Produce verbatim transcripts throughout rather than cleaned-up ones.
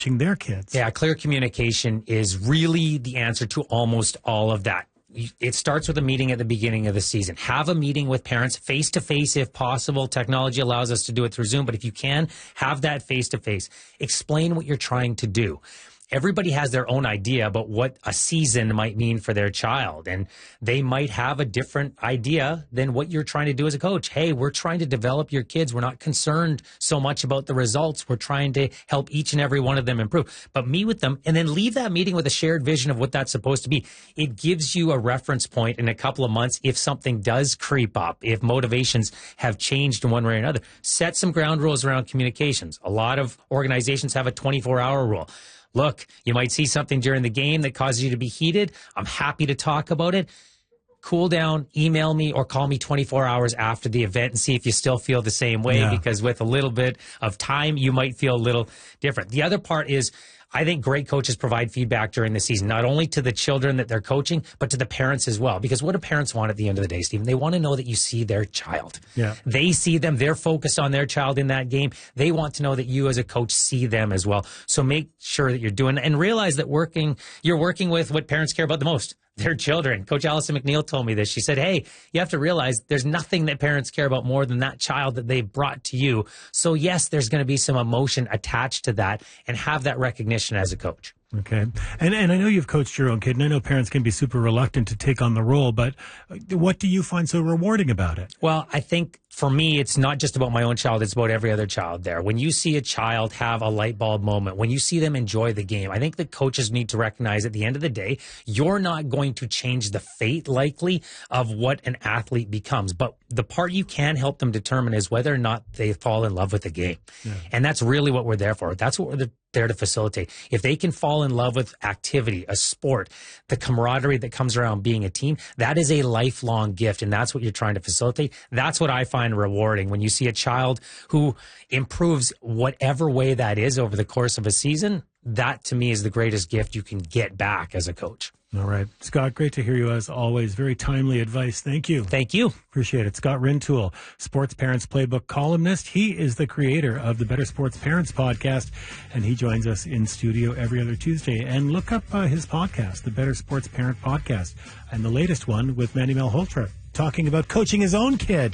their kids. Yeah, clear communication is really the answer to almost all of that. It starts with a meeting at the beginning of the season. Have a meeting with parents face-to-face if possible. Technology allows us to do it through Zoom, but if you can, have that face-to-face. Explain what you're trying to do. Everybody has their own idea about what a season might mean for their child, and they might have a different idea than what you're trying to do as a coach. Hey, we're trying to develop your kids. We're not concerned so much about the results. We're trying to help each and every one of them improve. But meet with them and then leave that meeting with a shared vision of what that's supposed to be. It gives you a reference point in a couple of months if something does creep up, if motivations have changed in one way or another. Set some ground rules around communications. A lot of organizations have a twenty-four hour rule. Look, you might see something during the game that causes you to be heated. I'm happy to talk about it. Cool down, email me or call me twenty-four hours after the event and see if you still feel the same way, Yeah. because with a little bit of time, you might feel a little different. The other part is, I think great coaches provide feedback during the season, not only to the children that they're coaching, but to the parents as well. Because what do parents want at the end of the day, Stephen? They want to know that you see their child. Yeah. They see them. They're focused on their child in that game. They want to know that you as a coach see them as well. So make sure that you're doing, and realize that working, you're working with what parents care about the most. Their children. Coach Allison McNeil told me this. She said, hey, you have to realize there's nothing that parents care about more than that child that they've brought to you. So yes, there's going to be some emotion attached to that, and have that recognition as a coach. Okay. And and I know you've coached your own kid, and I know parents can be super reluctant to take on the role, but what do you find so rewarding about it? Well, I think for me, it's not just about my own child. It's about every other child there. When you see a child have a light bulb moment, when you see them enjoy the game, I think that coaches need to recognize at the end of the day, you're not going to change the fate likely of what an athlete becomes. But the part you can help them determine is whether or not they fall in love with the game. Yeah. And that's really what we're there for. That's what we're there to facilitate. If they can fall in love with activity, a sport, the camaraderie that comes around being a team, that is a lifelong gift, and that's what you're trying to facilitate. That's what I find rewarding when you see a child who improves whatever way that is over the course of a season. That, to me, is the greatest gift you can get back as a coach. All right. Scott, great to hear you as always. Very timely advice. Thank you. Thank you. Appreciate it. Scott Rintoul, Sports Parents Playbook columnist. He is the creator of the Better Sports Parents podcast, and he joins us in studio every other Tuesday. And look up uh, his podcast, the Better Sports Parent podcast, and the latest one with Mandy Malhotra, talking about coaching his own kid.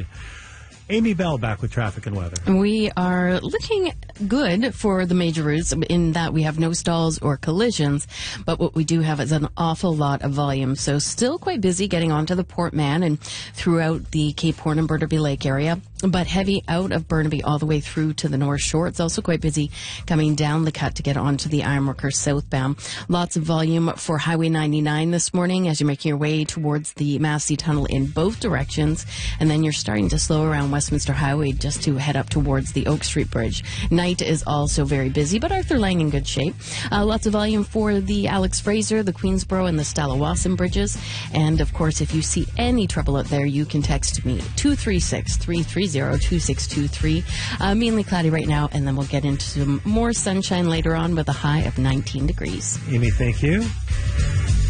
Amy Bell back with traffic and weather. We are looking good for the major routes in that we have no stalls or collisions, but what we do have is an awful lot of volume. So still quite busy getting onto the Port Mann and throughout the Cape Horn and Burnaby Lake area, but heavy out of Burnaby all the way through to the North Shore. It's also quite busy coming down the cut to get onto the Ironworkers southbound. Lots of volume for Highway ninety-nine this morning as you're making your way towards the Massey Tunnel in both directions, and then you're starting to slow around Westminster Highway just to head up towards the Oak Street Bridge. Night is also very busy, but Arthur Lang in good shape. Uh, lots of volume for the Alex Fraser, the Queensboro, and the Stallawasam bridges. And, of course, if you see any trouble out there, you can text me, two three six, three three zero, two six two three. Uh, mainly cloudy right now, and then we'll get into some more sunshine later on with a high of nineteen degrees. Amy, thank you.